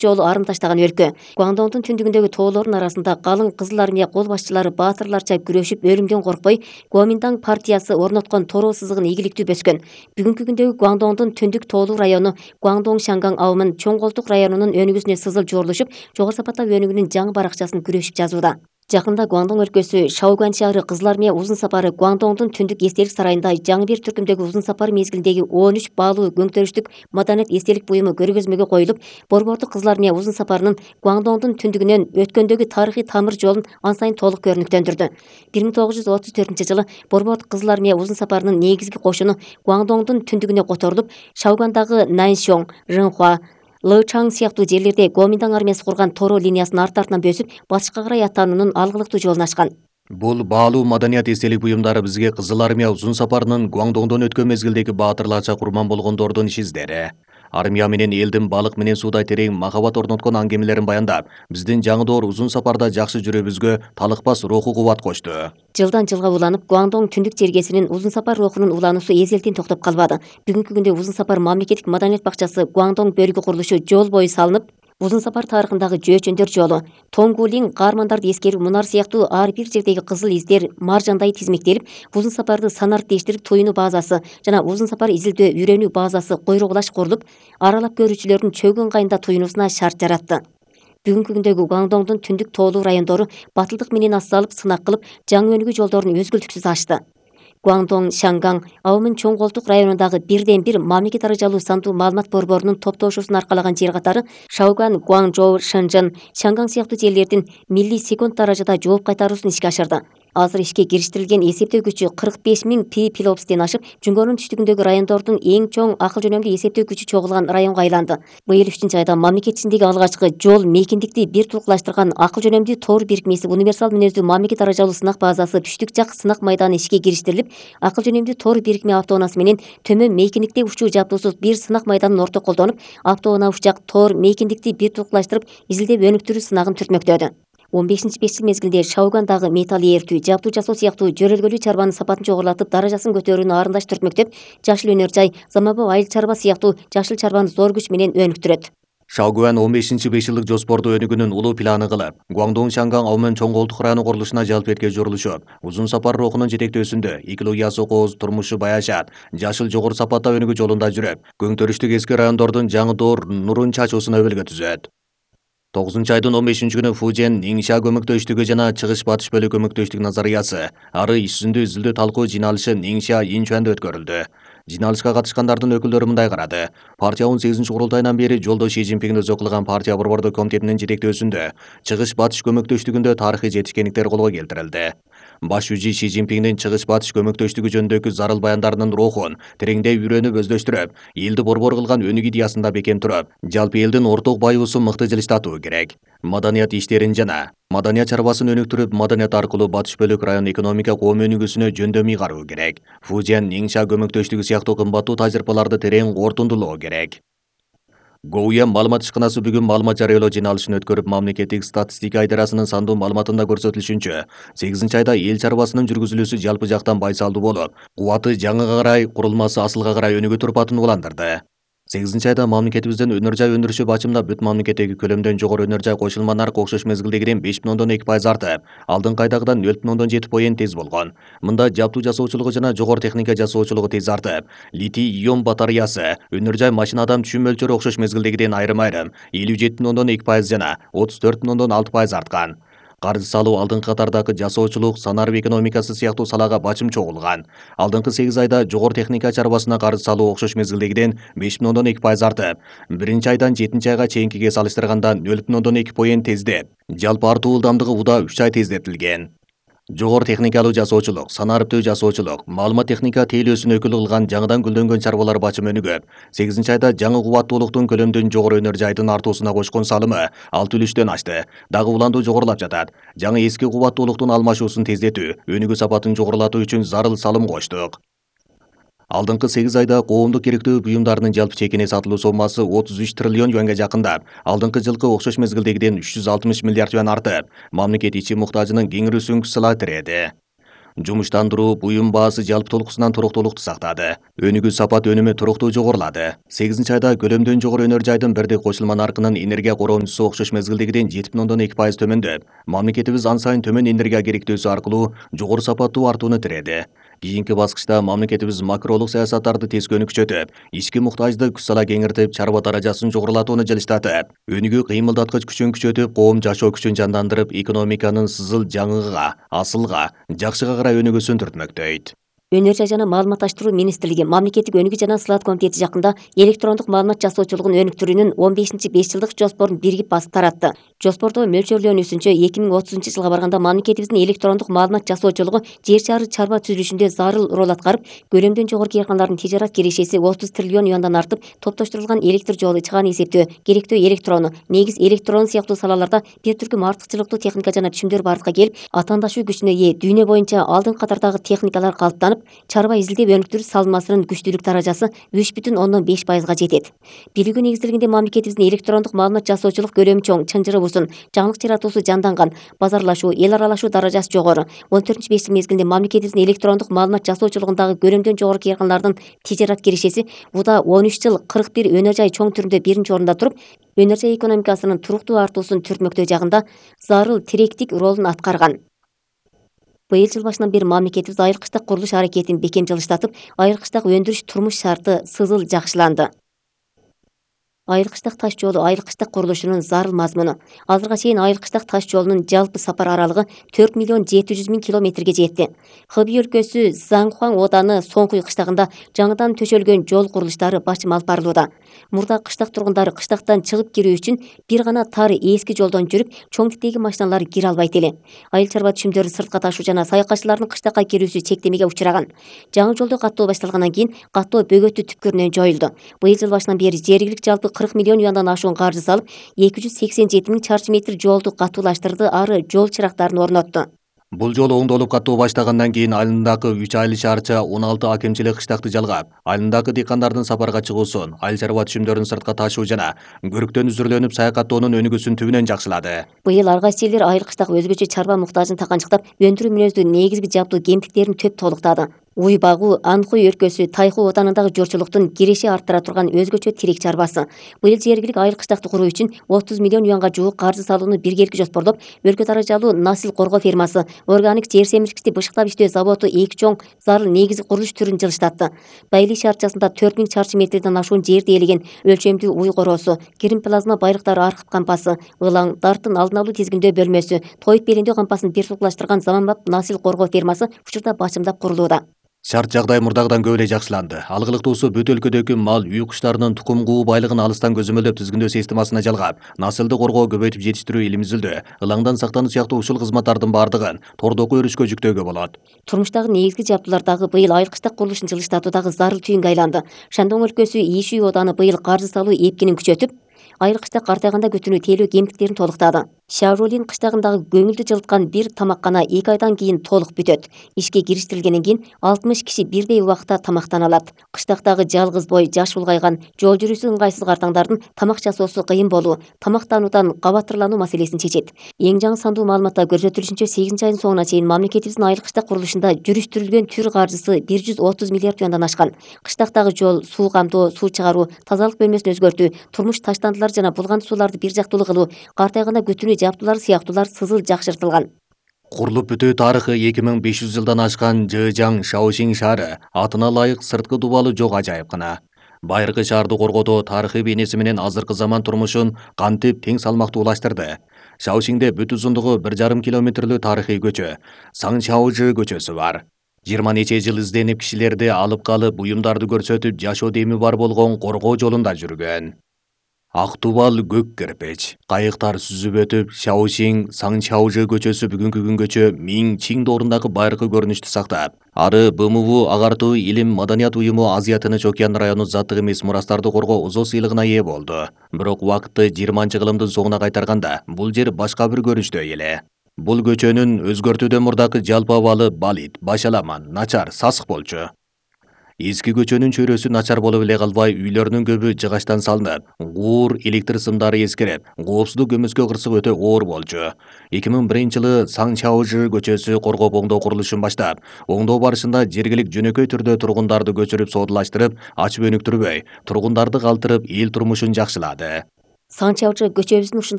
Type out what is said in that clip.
жолу арым таштаган өлкө. Гуандоңдун түндүгүндөгү тоолордун арасында калың кызыл армия кол башчылары баатырларча күрөшүп өлүмдөн коркпой, Гоминтан партиясы орноткон тороо сызыгын ийгиликтүү бөскөн. Бүгүнкү күндөгү Гуандоңдун түндүк тоолуу району Гуандоң Шанган абымын Чоң Колтук районунун өнүгүүсүнө сызыл жорулушуп, Жогору Сапата өнүгүүнүн жаңы баракчасын күрөшүп жазууда. Жакында Гуандоң өлкөсү Шаогуан шаары кызыл армия узун сапары Гуандоңдун түндүк эстелик сарайында жаңы бир түркүмдөгү узун сапар мезгилиндеги 13 баалуу көңтөрүштүк маданият эстелик буюму көргөзмөгө коюлуп, Борбордук кызыл армия узун сапарынын Гуандоңдун түндүгүнөн өткөндөгү тарыхый тамыр жолун ан сайын толук көрүнүктөндүрдү. 1934-жылы Борбордук кызыл армия узун сапарынын негизги кошуну Гуандоңдун түндүгүнө которулуп, Шаогуандагы Наньшоң, Рынхуа, Лычаң сыяктуу жерлерде Гоминтан армиясы курган тороо линиясын арт-артынан бөсүп, батышка карай аттануунун алгылыктуу жолун ачкан. Бул баалуу маданият эстелик буюмдары бизге кызыл армия узун сапарынын Гуандоңдон өткөн мезгилдеги баатырларча курман болгондордун иш издери. Армия менен элдин балык менен сууда терең махабат орноткон аңгемелерин баяндап, биздин жаңы доор узун сапарда жакшы жүрүүбүзгө талыкпас руху кубат кошту. Жылдан жылга уланып, Гуандоң түндүк жергесинин узун сапар рухунун улануусу эзелтин токтоп калбады. Бүгүнкү күндө узун сапар мамлекеттик маданият бакчасы Гуандоң бөлүгү курулушу жол бою салынып, узун сапар тарыхындагы жөөчөндөр жолу, Тоңгулин, каармандарды эскерүү мунар сыяктуу ар бир жердеги кызыл издер маржандай тизмектелип, узун сапарды санарттештирип туюну базасы жана узун сапар изилдөө үйрөнүү базасы койрогулаш курулуп, аралап көрүүчүлөрдүн чөгөн кайында туюнуусуна шарт жаратты. Бүгүнкү күндөгү Гуандоңдун түндүк тоолуу райондору батылдык менен ас салып, сынак кылып, жаңы өнүгүү жолдорун өзгөлтүксүз ачты. Гуандоң Шанган абымын Чоң Колтук районундагы бирден бир мамлекет аражалуу сандуу маалымат борборунун топтошуусун аркалаган жер катары Шаогуан, Гуанчжоу, Шэньчжэн, Шанган сыяктуу жерлердин милли секунд даражада жооп кайтаруусун ишке ашырды. Азыр ишке кириштирилген эсептөө күчү 45.000 пи-пилопстен ашып, Жүнгөрүн түштүгүндөгү райондордун эң чоң акыл жөнөмдүү эсептөө күчү чогулган районго айланды. Быйыл 3-айда мамлекет ичиндеги алгачкы жол мейкиндикти бир тулукташтырган акыл жөнөмдүү тор бирикмеси универсал мүнөздүү мамлекет аражалуу сынак базасы Пүштүк жак сынак майданы ишке кириштирилип, акыл жөнөмдүү тор бирикме автоунаасы менен төмөн мейкиндикте учуу жабдуусуз бир сынак майданын орток колдонуп, автоунаа учак тор мейкиндикти бир тулукташтырып, изилдеп өнүктүрүү сынагын түртмөктөдү. 15-5 мезгилде Шаогуандагы металл ээртүү, жабдуу жасоо сыяктуу жөрөлгөлүү чарбанын сапатын жогорулатып, даражасын көтөрүүнү арындаш түртмөктөп, жашыл өнөр жай, заманбап айыл чарба сыяктуу жашыл чарбаны зор күч менен өнүктүрөт. Шаогуан 15-5 жылдык жоспорду өнүгүүнүн улуу планы кылып, Гуандоң Шанган абымын Чоң Колтук району курулушуна жалпы эрке жорулушуп, узун сапар рухунун жетектөөсүндө Икилу Ясокооз турмушу баяшат, жашыл жогору сапатта өнүгүү жолунда жүрүп, көңтөрүштүк эски райондордун жаңы доор нурун чачуусуна өбөлгө түзөт. 9-айдын 15-күнү Фужен Нingxia көмөктөштүгү жана чыгыш батыш бөлүк көмөктөштүк назарыясы ары иш жүзүндө изилдөө талкуу жыйналышы Ningxia Инчуанда өткөрүлдү. Жыйналышка катышкандардын өкүлдөрү мындай карады. Партия 18-курултайынан бери жолдо Ши Цзиньпиңдин өзү кылган партия борбордук комитетинин жетектөөсүндө чыгыш батыш көмөктөштүгүндө тарыхый жетишкендиктер колго келтирилди. Баш жүзү Ши Цзиньпиңдин чыгыш батыш көмөктөштүгү жөнүндөгү зарыл баяндарынын рухун тереңдей үйрөнүп өздөштүрүп, элди борбор кылган өнүгүү идеясында бекем туруп, жалпы элдин орток баюусун мыкты жылыштатуу керек. Маданият иштерин жана маданият чарбасын өнүктүрүп, маданият аркылуу батыш бөлүк район экономика коом өнүгүүсүнө жөндөмүй кароо керек. Фужен Ningxia көмөктөштүгү сыяктуу кымбаттуу тажрыйбаларды терең кортундулоо керек. Гоуя маалымат ишканасы бүгүн маалымат жарыялоо жыйналышын өткөрүп, мамлекеттик статистика идарасынын сандуу маалыматында көрсөтүлүшүнчө, 8-айда эл чарбасынын жүргүзүлүүсү жалпы жактан байсалдуу болуп, кубаты жаңыга карай, курулмасы асылга карай өнүгүү турпатын уландырды. 8-айда мамлекетибизден өнөр жай өндүрүшү бачымда бүт мамлекеттеги көлөмдөн жогору өнөр жай кошулма нарк окшош мезгилдегиден 5,2% артып, алдыңкы айдагыдан 0,7% тез болгон. Мында жабдуу жасоочулугу жана жогору техника жасоочулугу тез артып, литий-ион батареясы, өнөр жай машина адам түшүм мөлчөрү окшош мезгилдегиден айрым-айрым 57,2% жана 34,6% арткан. Каржы салуу алдыңкы катардагы жасоочулук, санарып экономикасы сыяктуу салага бачым чогулган. Алдыңкы 8 айда жогору техника чарбасына каржы салуу окшош мезгилдегиден 5,2% артып, 1-айдан 7-айга чейинкиге салыштырганда 0,2% тездеп, жалпы артуу ылдамдыгы уда 3 ай тездетилген. Жогору техникалуу жасоочулук, санариптөө жасоочулук, маалымат техника тейлөөсүн өкүл кылган жаңыдан гүлдөнгөн чарбалар бачым өнүгүп, 8-айда жаңы кубаттуулуктун көлөмдөн жогору өнөр жайдын артуусуна кошкон салымы 6,3-төн ашты. Дагы уландуу жогорулап жатат. Жаңы эски кубаттуулуктун алмашуусун тездетүү, өнүгүү сапатын жогорулатуу үчүн зарыл салым коштук. Алдыңкы 8 айда коомдук керектөө буюмдарынын жалпы чекине сатылуу соммасы 33 триллион юанга жакындап, алдыңкы жылкы окшош мезгилдегиден 360 миллиард юан артып, мамлекет ичи муктажынын кеңирүүсүн сыла тиреді. Жумуштандыруу буюм баасы жалпы толкусунан туруктуулукту сактады. Өнүгүү сапат өнүмү туруктуу жогорулады. 8 айда көлөмдөн жогору өнөр жайдын бирдей кошулма наркынын энергия короомчусу окшош мезгилдегиден 7,2% төмөндөп, мамлекетибиз ан сайын төмөн энергия керектөөсү аркылуу жогору сапаттуу артууну тиреди. Кийинки баскычта мамлекетибиз макролук саясаттарды тескөөнү күчөтүп, ички муктажды күч сала кеңиртип, чарба даражасын жогорулатууну жылыштатып, өнүгүү кыймылдаткыч күчүн күчөтүп, коом жашоо күчүн жандандырып, экономиканын сызыл жаңыга, асылга, жакшыга карай өнүгүүсүн түртмөктөйт. Өнөр жай жана маалыматташтыруу министрлиги мамлекеттик өнүгүү жана сылаат комитети жакында электрондук маалымат жасоочулугун өнүктүрүүнүн 15 5 жылдык жоспорун биригип басып таратты. Жоспордо мөлчөрлөнүүсүнчө 2030 жылга барганда мамлекетибиздин электрондук маалымат жасоочулугу жер шары чарба түзүлүшүндө зарыл роль аткарып, көлөмдөн жогору кыйркандардын тижарат кирешеси 30 триллион юандан артып, топтоштурулган электр жолу чыгааны эсептөө, керектөө электрону, негиз электрону сыяктуу салаларда бир түркүм артыкчылыктуу техника жана түшүмдөр бардыкка келип, атаандашуу күчүнө ээ дүйнө боюнча алдыңкы катардагы техникалар калыптанып, чарба изилдеп өнүктүрүү салынмасынын күчтүүлүк даражасы 3,5%га жетет. Бийлигүү негизделгенде мамлекетибиздин электрондук маалымат жасоочулук көлөмү чоң, чыңжыры узун, жаңылык жаратуусу жанданган, базарлашуу, эл аралашуу даражасы жогору. 14-5 жыл мезгилинде мамлекетибиздин электрондук маалымат жасоочулугундагы көлөмдөн жогору кыйркандардын тижарат кирешеси буда 13 жыл 41 өнөр жай чоң түрүндө биринчи орунда туруп, өнөр жай экономикасынын туруктуу артуусун түртмөктөө жагында зарыл тиректик ролун аткарган. Быйыл жыл башынан бери мамлекетибиз айыл-кыштак курулуш аракетин бекем жылыштатып, айыл-кыштак өндүрүш турмуш шарты сызыл жакшыланды. Айыл-кыштак таш жолу айыл-кыштак курулушунун зарыл мазмуну. Азырга чейин айыл-кыштак таш жолунун жалпы сапар аралыгы 4 миллион 700 миң километрге жетти. Хыбый өлкөсү Зангхуан ооданы Соңкуй кыштагында жаңыдан төшөлгөн жол курулуштары башым алып барылууда. Мурда кыштак тургундары кыштактан чыгып кирүү үчүн бир гана тар эски жолдон жүрүп, чоң типтеги машиналар кире албайт эле. Айыл чарба түшүмдөрү сыртка ташуу жана саякатчылардын кыштакка кирүүсү чектемеге учураган. Жаңы жолдо каттоо башталгандан кийин каттоо бөгөтү түпкүрүнөн жоюлду. Быйыл жыл башынан бери жергилик жалпы 40 миллион юандан ашуун каржы салып, 287 миң чарчы метр жолду каттуулаштырды, ары жол чырактарын орнотту. Бул жолу оңдолуп каттоо баштагандан кийин айылындагы 3 айлы шаарча 16 акимчилик кыштакты жалгап, айылындагы дыйкандардын сапарга чыгуусун, айыл чарба түшүмдөрүн сыртка ташуу жана көрүктөн үзүрлөнүп саякаттоонун өнүгүүсүн түбүнөн жакшылады. Быйыл ар кайсы элдер айыл кыштак өзгөчө чарба муктажын таканчыктап, өндүрүү мүнөздүү негизги жабдуу кемтиктерин төп толуктады. Уй багуу Анхуй өлкөсү Тайху оданындагы жорчулуктун киреши арттыра турган өзгөчө тирек чарбасы. Быйыл жергилик айыл кыштакты куруу үчүн 30 миллион юанга жуук каржы салууну биргеликке жоспордоп, өлкө даражалуу Насил коргоо фермасы, органик жер семирткичти бышыктап иштөө заводу эки чоң зарыл негизги курулуш түрүн жылыштатты. Байли шаарчасында 4000 чарчы метрден ашуун жерди ээлеген өлчөмдүү уй короосу, кирим плазма байлыктары архив кампасы, ылаң, дартын алдын алуу тизгиндөө бөлмөсү, тоyup белеңдөө кампасын бир суклаштырган заманбап Насил коргоо фермасы учурда бачымдап курулууда. Шарт жагдай мурдагыдан көп эле жакшыланды. Алгылыктуусу бүт өлкөдөгү мал, үй куштарынын тукум куу байлыгын алыстан көзөмөлдөп тизгиндөө системасына жалгап, насылды коргоо, көбөйтүп жетиштирүү, илимизилдөө, ылаңдан сактануу сыяктуу ушул кызматтардын бардыгын тордоку өрүшкө жүктөөгө болот. Турмуштагы негизги жабдуулар дагы быйыл айыл кыштак курулушун жылыштатуу дагы зарыл түйүнгө айланды. Шандоң өлкөсү Ишүй ооданы быйыл каржы салуу эпкинин күчөтүп, айыл кыштак картайганда күтүүнү тейлөө кемтиктерин толуктады. Шаоролин кыштагындагы көңүлдү жылыткан бир тамаккана 2 айдан кийин толук бүтөт. Ишке кириштирилгенден кийин 60 киши бирдей убакытта тамактана алат. Кыштактагы жалгыз бой, жаш улгайган, жол жүрүүсү ыңгайсыз картаңдардын тамак жасоосу кыйын болуу, тамактануудан кабаттырлануу маселесин чечет. Эң жаңы сандуу маалыматта көрсөтүлүшүнчө 8 айдын соңуна чейин мамлекетибиздин айыл кыштак курулушунда жүрүштүрүлгөн түр каржысы 130 миллиард юандан ашкан. Кыштактагы жол, суу камтоо, суу чыгаруу, тазалык бөлмөсүн өзгөртүү, турмуш таштандылар жана булган сууларды бир жактуулуу кылуу, картайганда күтүүнү жабдуулар сыяктуулар сызыл жакшыртылган. Курулуп бүтүү тарыхы 2500 жылдан ашкан Жыжаң Шаошиң шаары атына ылайык сырткы дубалы жок ажайып гана. Байыркы шаарды коргоодо тарыхый бейнеси менен азыркы заман турмушун кантип тең салмактуулаштырды. Шаошиңде бүт узундугу 1,5 километрлүү тарыхый көчө, Саңчаожы көчөсү бар. 20 нече жыл изденип кишилерди алып калып, буюмдарды көрсөтүп, жашоо деми бар болгон коргоо жолунда жүргөн. Ак тубал көк керпеч, кайыктар сүзүп өтүп, Шаошиң Саңчаожы көчөсү бүгүнкү күнгөчө Миң Чин доорундагы байыркы көрүнүштү сактап, ары БМУ Агартуу Илим Маданият уюму Азия Тынч океан району заттык эмес мурастарды коргоо УЗО сыйлыгына ээ болду. Бирок убакытты 20-кылымдын соңуна кайтарганда, бул жер башка бир көрүнүштөй эле. Бул көчөнүн өзгөртүүдөн мурдакы жалпы абалы балит, башаламан, начар, сасык болчу. Эски көчөнүн чөйрөсү начар болуп эле калбай, үйлөрдүн көбү жыгачтан салынат. Гуур, электр сымдары эскерет. Коопсуздук көмүскө кырсык өтө оор болчу. 2001-жылы Саңчаожы көчөсү коргоп оңдоо курулушун баштап, оңдоо барышында жергилик жөнөкөй түрдө тургундарды көчүрүп содулаштырып, ачып өнүктүрбөй, тургундарды калтырып, эл турмушун жакшылады. Саңчаочу көчөбүздүн ушундай